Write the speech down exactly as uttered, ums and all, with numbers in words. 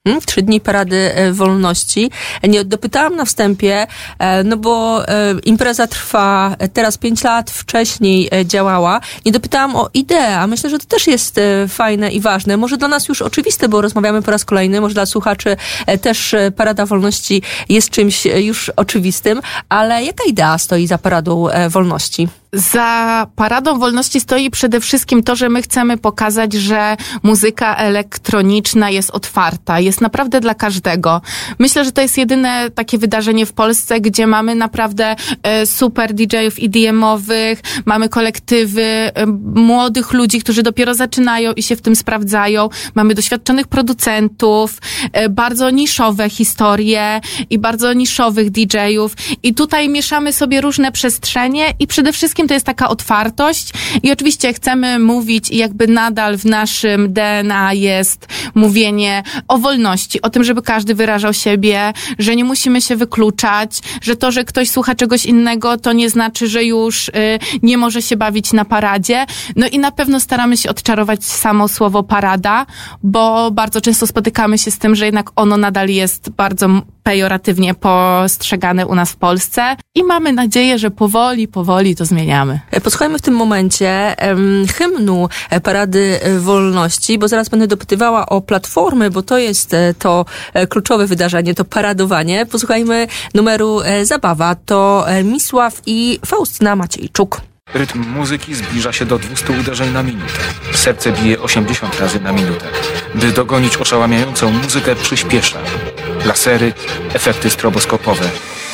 Mhm, trzy dni Parady Wolności. Nie dopytałam na wstępie, no bo impreza trwa teraz pięć lat, wcześniej działała. Nie dopytałam o ideę, a myślę, że to też jest fajne i ważne. Może dla nas już oczywiste, bo rozmawiamy po raz kolejny, może dla słuchaczy też Parada Wolności jest czymś już oczywistym, ale jaka idea stoi za Paradą Wolności? Za Paradą Wolności stoi przede wszystkim to, że my chcemy pokazać, że muzyka elektroniczna jest otwarta, jest naprawdę dla każdego. Myślę, że to jest jedyne takie wydarzenie w Polsce, gdzie mamy naprawdę e, super D J-ów E D M-owych, mamy kolektywy e, młodych ludzi, którzy dopiero zaczynają i się w tym sprawdzają. Mamy doświadczonych producentów, e, bardzo niszowe historie i bardzo niszowych D J-ów. I tutaj mieszamy sobie różne przestrzenie i przede wszystkim to jest taka otwartość i oczywiście chcemy mówić i jakby nadal w naszym D N A jest mówienie o wolności, o tym, żeby każdy wyrażał siebie, że nie musimy się wykluczać, że to, że ktoś słucha czegoś innego, to nie znaczy, że już y, nie może się bawić na paradzie. No i na pewno staramy się odczarować samo słowo parada, bo bardzo często spotykamy się z tym, że jednak ono nadal jest bardzo pejoratywnie postrzegane u nas w Polsce i mamy nadzieję, że powoli, powoli to zmieniamy. Posłuchajmy w tym momencie um, hymnu Parady Wolności, bo zaraz będę dopytywała o platformy, bo to jest to kluczowe wydarzenie, to paradowanie. Posłuchajmy numeru Zabawa. To Misław i Faustyna Maciejczuk. Rytm muzyki zbliża się do dwustu uderzeń na minutę. Serce bije osiemdziesiąt razy na minutę. By dogonić oszałamiającą muzykę, przyspiesza. Lasery, efekty stroboskopowe.